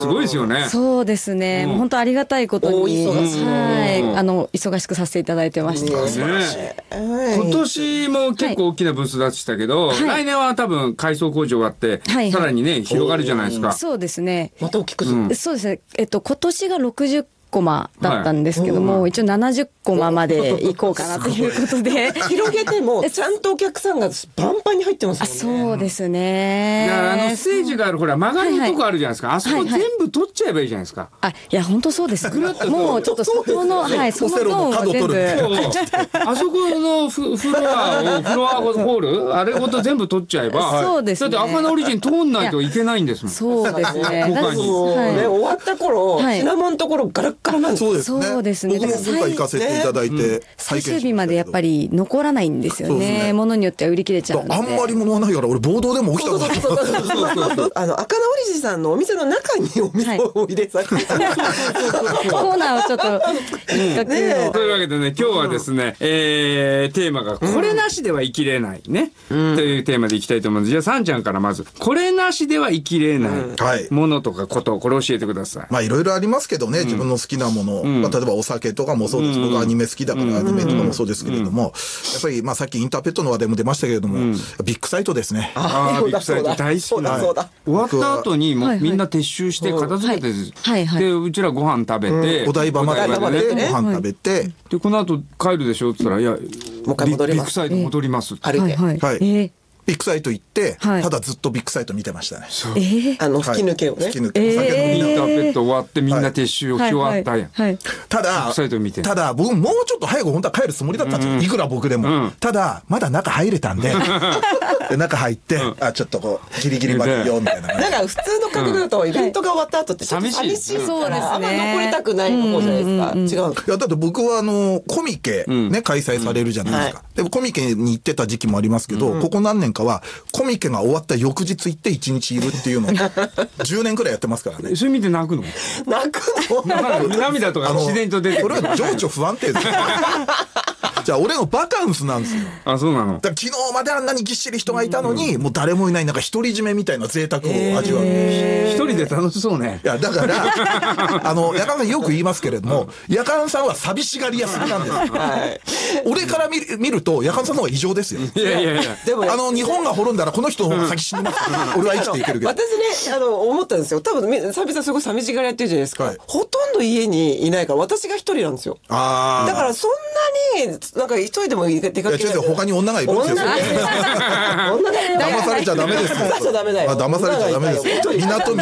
すごいですよね。 そうですね。もう本当ありがたいことに、 お忙しいはい、忙しくさせていただいてました。 ね、今年も結構大きなブース出したけど、来年は多分改装工場終わって、さらにね広がるじゃないですか。 そうですね。 また大きくする。 そうですね。今年が60コマだったんですけども、一応70コマまで行こうかなということで広げてもちゃんとお客さんがパンパンに入ってますもんね。 そうですね。 ステージがあるほら曲がるとこあるじゃないですか。あそこ全部取っちゃえばいいじゃないですか。 いや本当そうです。もうちょっとそこのそのゾーンを全部あそこのフロアホールあれごと全部取っちゃえば。 そうですね。 だって赤のオリジン通んないといけないんですもん。 そうですね。 終わった頃シナモンのところガラッガラなんです。 そうですね。 僕も今回行かせていただいて最終日までやっぱり残らないんですよね。ものによっては売り切れちゃうので。 あんまり物はないから俺暴動でも起きたことない。 赤のオリジンさんのお店の中にお店を入れさせてコーナーをちょっとというわけでね、今日はですね、テーマがこれなしでは生きれないね、というテーマでいきたいと思うんです。じゃあさんちゃんからまずこれなしでは生きれないものとかことをこれ教えてください。 まあいろいろありますけどね、自分の好きなもの、例えばお酒とかもそうです。僕アニメ好きだからアニメとかもそうですけれども、やっぱりまあさっきインターペットの話題も出ましたけれども、ビッグサイトですね。 ビッグサイト大好きな。終わった後にもうみんな撤収して片付けて、でうちらご飯食べて、 お台場まで行ってご飯食べて、 でこの後帰るでしょって言ったら、いやもう一回戻ります。 ビッグサイト戻りますって。 はいビッグサイト行って、ただずっとビッグサイト見てましたね。 吹き抜けをね。 吹き抜け。お酒飲みインターペット終わってみんな撤収をし終わったやん。 ただ僕もうちょっと早く本当は帰るつもりだったんですよ。いくら僕でも。ただまだ中入れたんで、中入ってちょっとこうギリギリまでよみたいな。 なんか普通の感覚だとイベントが終わった後って寂しいからあんま残りたくない方じゃないですか。違う。 いやだって僕はコミケね開催されるじゃないですか。でもコミケに行ってた時期もありますけど、ここ何年かはコミケが終わった翌日行って1日いるっていうのを10年くらいやってますからね。 それ見て泣くの？ 泣くの？ 涙とか自然と出てくる。 それは情緒不安定です。じゃあ俺のバカンスなんですよ。 あ、そうなの。 だから昨日まであんなにぎっしり人がいたのに、もう誰もいないなんか独り占めみたいな贅沢を味わう。 一人で楽しそうね。 いやだからやかんさんよく言いますけれども、やかんさんは寂しがり屋好きなんですよ。俺から見るとやかんさんの方が異常ですよ。 いやでも日本が滅んだらこの人の方が先死にます。俺は生きていけるけど。 私ね思ったんですよ。多分サビさんすごい寂しがり屋って言うじゃないですか。ほとんど家にいないから私が一人なんですよ。だからそんなになんか一人でも出かけない。 他に女がいるんですよ。騙されちゃダメですよ。騙されちゃダメですよ。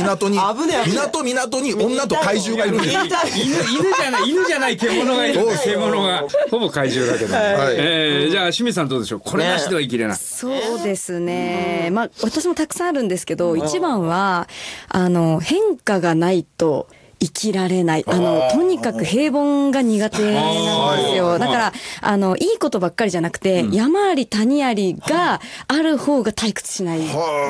港に女と怪獣がいるんですよ。 犬じゃない獣がいる。獣がほぼ怪獣だけど。じゃあ清水さんどうでしょう。これなしでは生きれない。 そうですね。まあ私もたくさんあるんですけど、一番は変化がないと生きられない。とにかく平凡が苦手なんですよ。だから、いいことばっかりじゃなくて、山あり谷ありがある方が退屈しない。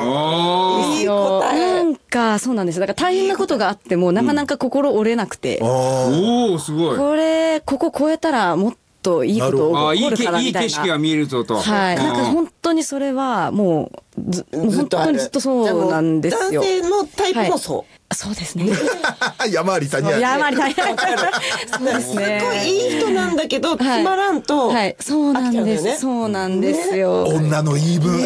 なんか、そうなんですよ。だから大変なことがあっても、なかなか心折れなくて。 すごい。ここ超えたらもっといいこと起こるからみたいな。 いい景色が見えるぞと。 はい。なんか本当にそれはもう本当にずっとそうなんですよ。 男性のタイプもそう。 そうですね。 山あり谷あり。 山あり谷あり。 そうですね。すごいいい人なんだけどつまらんと。 はい。そうなんです。そうなんですよ。 女の言い分。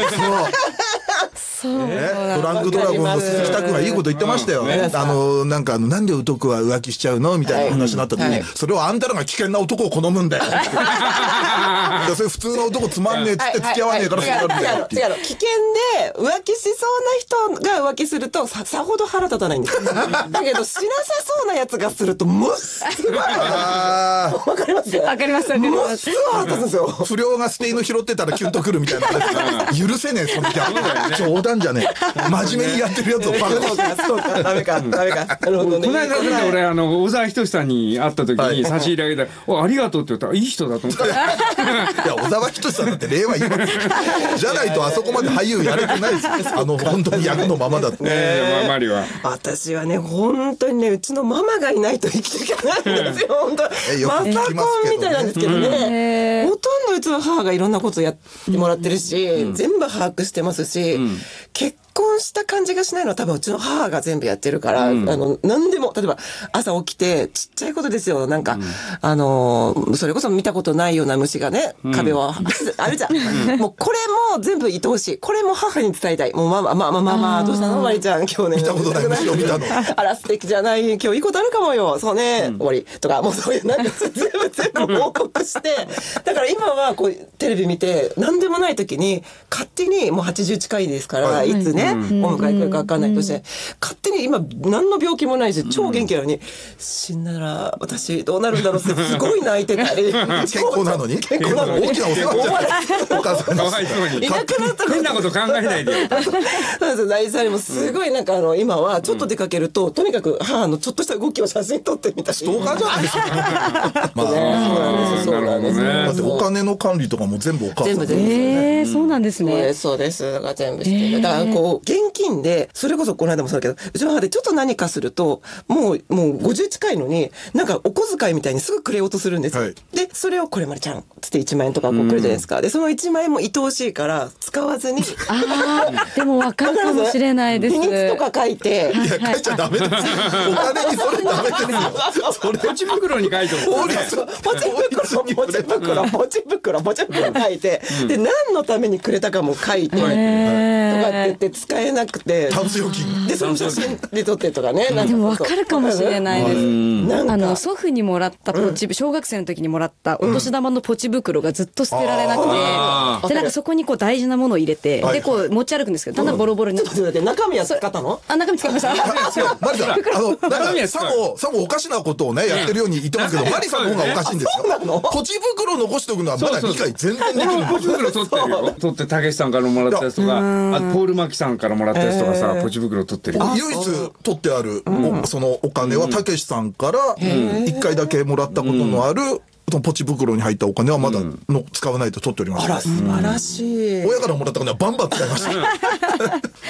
ドランクドラゴンの鈴木拓がいいこと言ってましたよ。なんで男は浮気しちゃうのみたいな話になった時に、それはあんたらが危険な男を好むんだよ。それ普通の男つまんねえっつって付き合わねえからそうなるんだよ。 危険で浮気しそうな人が浮気するとさほど腹立たないんです。だけどしなさそうなやつがするともっすごいわかります。 わかります。 もっすごい腹立つんですよ。 不良が捨て犬拾ってたらキュンとくるみたいな話。許せねえそのギャグ。冗談じゃねえ。真面目にやってるやつをバカそうかダメか。なるほどね。 この間俺小沢仁志さんに会った時に差し入れあげたらありがとうって言ったらいい人だと思った。 いや小沢仁志さんだって令和今じゃないとあそこまで俳優やれてないです。本当に役のままだって。 マリは私はね本当にねうちのママがいないと生きていけないんですよ。本当マサコンみたいなんですけどね。ほとんどうちの母がいろんなことやってもらってるし、全部把握してますし、結婚婚した感じがしないのは多分うちの母が全部やってるから、何でも、例えば朝起きて、ちっちゃいことですよ。なんか、それこそ見たことないような虫がね、壁を、あるじゃん。もうこれも全部愛おしい。これも母に伝えたい。もうママ、どうしたのマリちゃん、今日ね。 見たことない虫を見たの。 あら、素敵じゃない。今日いいことあるかもよ。そうね、終わり。とか、もうそういう、なんか全部報告して、だから今はこう、テレビ見て、何でもない時に、勝手に、もう80近いですから、いつね、お迎え来るか分かんないとして、勝手に今、何の病気もないし、超元気なのに、死んだら、私どうなるんだろうって、すごい泣いてたり。 健康なのに健康なのに大きなお世話じゃないお母さんかわいそうに。 いなくなった変なこと考えないでよ。 そうですよ、大事にもすごいなんか今はちょっと出かけると、とにかく母のちょっとした動きを写真撮ってみたり。 ストーカーじゃないですか。まあ、 そうなんです。 だってお金の管理とかも全部お母さん。 そうなんですね。 そうです。だから全部してる。だからこう、現金で、それこそこの間もそうだけど、うちの母でちょっと何かすると、もう50近いのに、なんかお小遣いみたいにすぐくれようとするんですよ。で、それをこれまりちゃん、つって1万円とかこうくるじゃないですか。で、その1万円も愛おしいから、使わずに。 でも分かるかもしれないです。 日にちとか書いて。 いや、書いちゃダメですよ。お金にそれダメですよ。それポチ袋に書いておく。 ポチ袋書いて、で、何のためにくれたかも書いて、とかって言って使えなくて。 タンス預金。 で、その写真で撮ってとかね。 でも分かるかもしれないです。祖父にもらったポチ、小学生の時にもらったお年玉のポチ袋がずっと捨てられなくて、で、なんかそこにこう大事なものを入れて、で、こう持ち歩くんですけど、だんだんボロボロになって。 中身は使ったの？ 中身使いました。 マリさん、さもおかしなことをね、やってるように言ってますけど、マリさんの方がおかしいんですよ。ポチ袋残しておくのはまだ理解全然できない。 ポチ袋取ってるよ。取って、たけしさんからもらったやつとか、あとポール・マキさんからもらったやつとかさ、ポチ袋取ってるよ。 唯一取ってある、そのお金はたけしさんから1回だけもらったことのある、ポチ袋に入ったお金はまだ使わないと取っております。 あら、素晴らしい。 親からもらった金はバンバン使いました。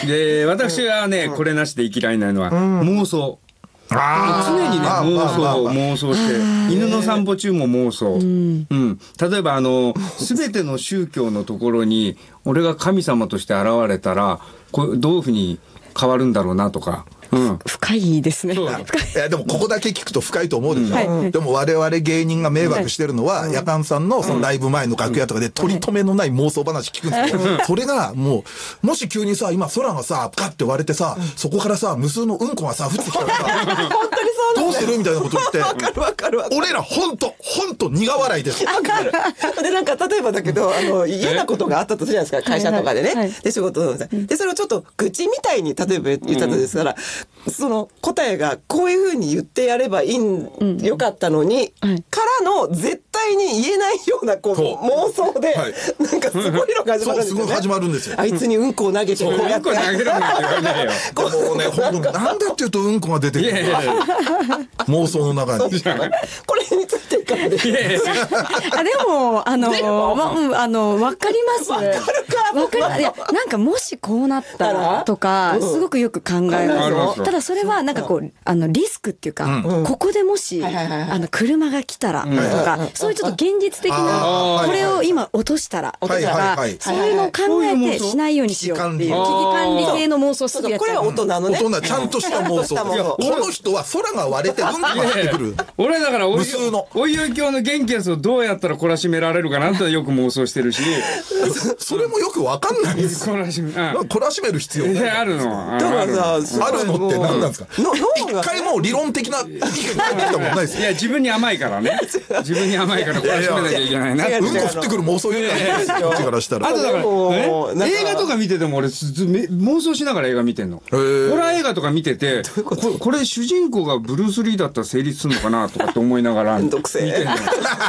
で、私はね、これなしで生きられないのは、妄想。常にね、妄想して、犬の散歩中も妄想。例えば、すべての宗教のところに、俺が神様として現れたら、どういうふうに変わるんだろうなとか。 深いですね。いやでもここだけ聞くと深いと思うでしょ。でも我々芸人が迷惑してるのは、夜間さんのそのライブ前の楽屋とかで取り留めのない妄想話聞くんですよ。それがもし急にさ、今空がさ、ガッて割れてさ、そこからさ、無数のうんこがさ、降ってきたらさ、 本当にそうどうするみたいなこと言って。 わかる。 俺らほんと苦笑いです。 わかる。で、なんか例えばだけど、嫌なことがあったとするじゃないですか、会社とかでね。で、仕事で、それをちょっと愚痴みたいに、例えば言ったとですから、その答えがこういうふうに言ってやればよかったのに、からの絶対に言えないようなこう妄想で、なんかすごいのが始まるんですよね。 すごい始まるんですよ。 あいつにうんこを投げてこうやって。 うんこ投げるなんて言わないよ。 でもね、ほんとなんでって言うとうんこが出てくる。妄想の中に。 これについていかがですか？ でもわかります。わかるか。いや、なんかもしこうなったらとかすごくよく考えます。ただそれはなんかこうリスクっていうか、ここでもし車が来たらとか、そういうちょっと現実的なこれを今落としたらそういうのを考えてしないようにしようっていう危機管理系の妄想するやつ。 これは大人のね。 大人ちゃんとした妄想。この人は空が割れてうんこが出てくる。 俺だからおいおい教の元気やつをどうやったら懲らしめられるかなってよく妄想してるし、 それもよくわかんないです。懲らしめる必要ない。 あるの。 だからさ、 あるのって何なんですか。一回も理論的な意見が出たもんないです。 いや自分に甘いからね。自分に甘いから懲らしめなきゃいけないな。 うんこ降ってくる妄想よ。こっちからしたら。 あとだから映画とか見てても俺妄想しながら映画見てんの。ホラー映画とか見てて、これ主人公がブルース・リーだったら成立するのかなとかって思いながら見てんの。これブルー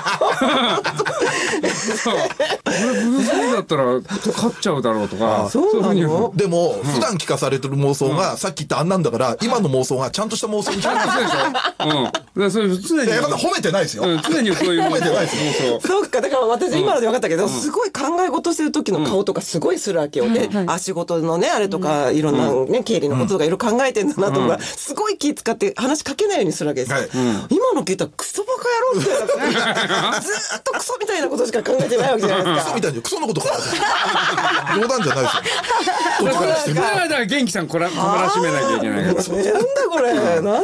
ス・リーだったら勝っちゃうだろうとか。 そうなの？ でも普段聞かされてる妄想がさっき言ったあんなんだから、今の妄想がちゃんとした妄想にちゃんとするでしょ。 それ常に褒めてないですよ。 常にそういう褒めてないです妄想。 そうか、だから私今ので分かったけど、すごい考え事してる時の顔とかすごいするわけよ。で、仕事のねあれとかいろんなね経理のこととかいろいろ考えてんだなとか、すごい気使って話しかけないようにするわけですよ。今の聞いたらクソバカ野郎みたいなずっとクソみたいなことしか考えてないわけじゃないですか。 クソみたいにクソのことか。 冗談じゃないですよ。こっちからしてだから元気さんこらしめなきゃいけないから。 なんだこれ。